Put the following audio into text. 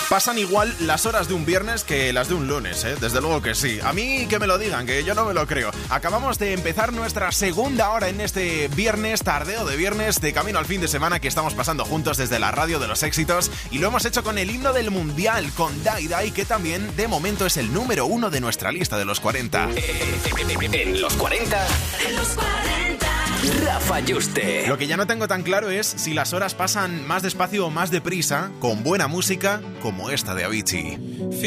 Pasan igual las horas de un viernes que las de un lunes, ¿eh? Desde luego que sí. A mí que me lo digan, que yo no me lo creo. Acabamos de empezar nuestra segunda hora en este viernes, tardeo de viernes, de camino al fin de semana que estamos pasando juntos desde la radio de los éxitos. Y lo hemos hecho con el himno del mundial, con Dai Dai, que también de momento es el número 1 de nuestra lista de los 40. En los 40. En los 40. Rafa Yuste. Lo que ya no tengo tan claro es si las horas pasan más despacio o más deprisa, con buena música como esta de Avicii.